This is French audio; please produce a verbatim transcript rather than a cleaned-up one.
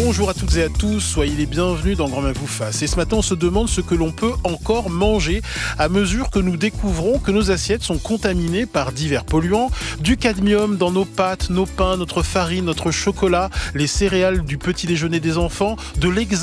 Bonjour à toutes et à tous, soyez les bienvenus dans Grand-Mère vous fasse. Et ce matin, on se demande ce que l'on peut encore manger à mesure que nous découvrons que nos assiettes sont contaminées par divers polluants, du cadmium dans nos pâtes, nos pains, notre farine, notre chocolat, les céréales du petit déjeuner des enfants, de l'examen